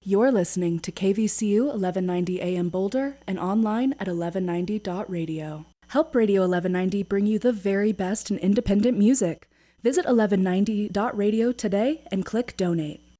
You're listening to KVCU 1190 AM Boulder and online at 1190.radio. Help Radio 1190 bring you the very best in independent music. Visit 1190.radio today and click Donate.